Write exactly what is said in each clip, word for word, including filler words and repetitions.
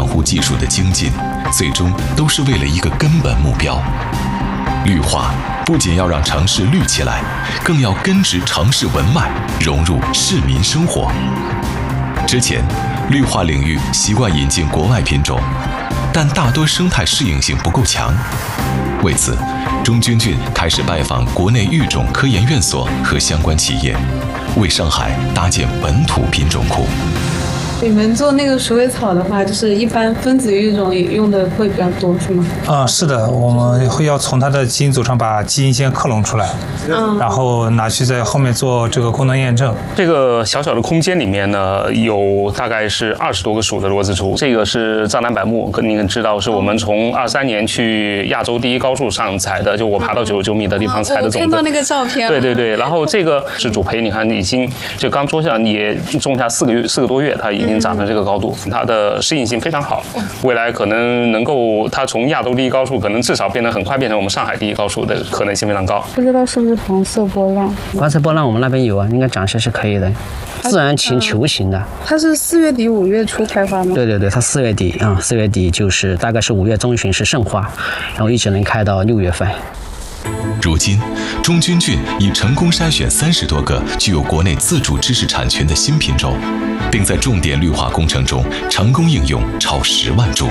养护技术的精进，最终都是为了一个根本目标：绿化不仅要让城市绿起来，更要根植城市文脉，融入市民生活。之前，绿化领域习惯引进国外品种，但大多生态适应性不够强。为此，钟军俊开始拜访国内育种科研院所和相关企业，为上海搭建本土品种库。 你们做那个鼠尾草的话，就是一般分子育种也用的会比较多，是吗？ 啊、嗯，是的，我们会要从它的基因组上把基因先克隆出来，嗯，然后拿去在后面做这个功能验证。 这个小小的空间里面呢，有大概是二十多个属的骡子株。这个是藏南柏木，跟您知道是我们从二三年去亚洲第一高树上采的，就我爬到九十九米的地方采的种子。 我看到那个照片。 对对对，然后这个是主培，你看已经就刚桌上也种下四个月四个多月，它已经长成这个高度，它的适应性非常好，未来可能能够它从亚洲第一高树，可能至少变得很快变成我们上海第一高树的可能性非常高。 不知道是不是黄色波浪？ 黄色波浪我们那边有啊，应该长势是可以的，自然型球形的。 它是四月底五月初开发吗？ 对对对，它四月底啊，四、嗯、月底就是大概是五月中旬是盛花，然后一直能开到六月份。 如今，钟军俊已成功筛选三十多个具有国内自主知识产权的新品种，并在重点绿化工程中成功应用超十万株。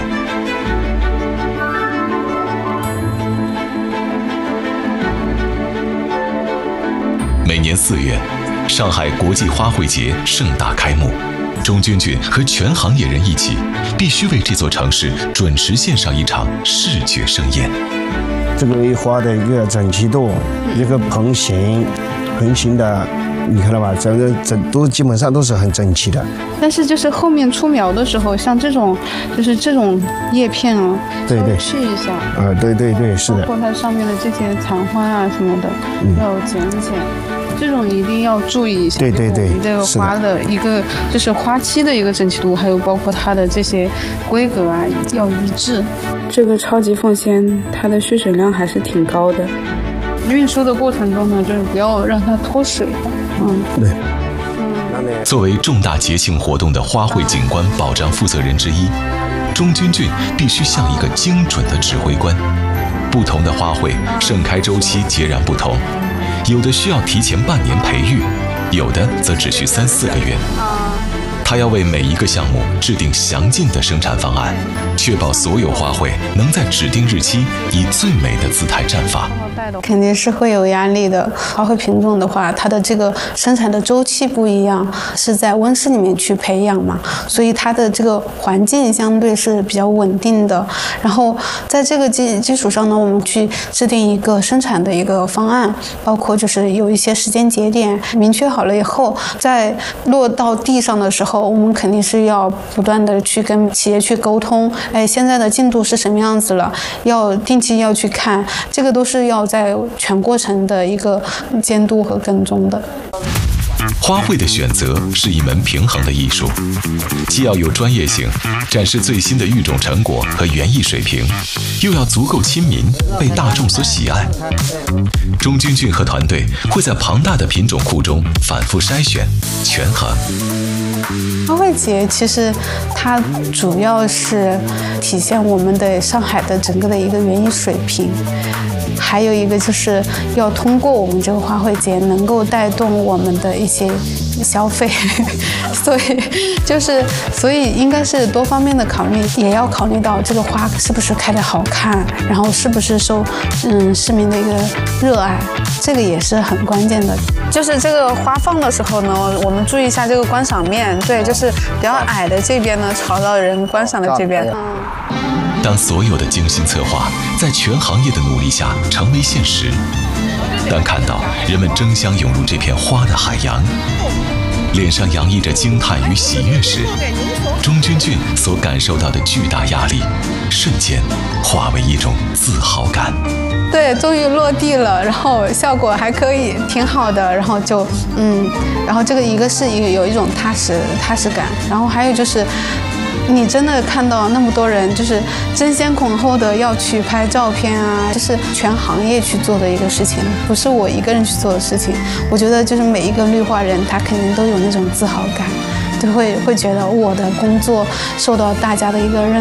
每年四月，上海国际花卉节盛大开幕，钟军俊和全行业人一起，必须为这座城市准时献上一场视觉盛宴。 这个花的一个整齐度，一个盆形，盆形的，你看到吧？整个整都基本上都是很整齐的。 但是就是后面出苗的时候，像这种就是这种叶片啊， 对对， 去一下。 啊、呃，对对对，是的。 包括它上面的这些残花啊什么的，嗯、要剪剪。这种一定要注意一下。 对对对， 这个花的一个就是花期的一个整齐度，还有包括它的这些规格啊，要一致。这个超级凤仙，它的蓄水量还是挺高的。运输的过程中呢，就是不要让它脱水。嗯， 对。 作为重大节庆活动的花卉景观保障负责人之一，钟军俊必须像一个精准的指挥官。不同的花卉盛开周期截然不同。有的需要提前半年培育，有的则只需三四个月。他要为每一个项目制定详尽的生产方案，确保所有花卉能在指定日期以最美的姿态绽放。 肯定是会有压力的。花卉品种的话，它的这个生产的周期不一样，是在温室里面去培养嘛，所以它的这个环境相对是比较稳定的。然后在这个基基础上呢，我们去制定一个生产的一个方案，包括就是有一些时间节点明确好了以后，在落到地上的时候，我们肯定是要不断的去跟企业去沟通，哎，现在的进度是什么样子了，要定期要去看，这个都是要在全过程的一个监督和跟踪的。 花卉的选择是一门平衡的艺术，既要有专业性，展示最新的育种成果和园艺水平，又要足够亲民，被大众所喜爱。钟军俊和团队会在庞大的品种库中反复筛选、权衡。 花卉节其实它主要是体现我们的上海的整个的一个园艺水平，还有一个就是要通过我们这个花卉节能够带动我们的一些消费，所以就是所以应该是多方面的考虑，也要考虑到这个花是不是开得好看，然后是不是受嗯市民的一个热爱，这个也是很关键的。就是这个花放的时候呢，我们注意一下这个观赏面，对，就是比较矮的这边呢朝到人观赏的这边。 当所有的精心策划在全行业的努力下成为现实，当看到人们争相涌入这片花的海洋，脸上洋溢着惊叹与喜悦时，钟军俊所感受到的巨大压力，瞬间化为一种自豪感。 对，终于落地了，然后效果还可以，挺好的，然后就嗯，然后这个一个是有有一种踏实踏实感，然后还有就是你真的看到那么多人就是争先恐后的要去拍照片啊，这是全行业去做的一个事情，不是我一个人去做的事情。我觉得就是每一个绿化人他肯定都有那种自豪感，就会会觉得我的工作受到大家的一个认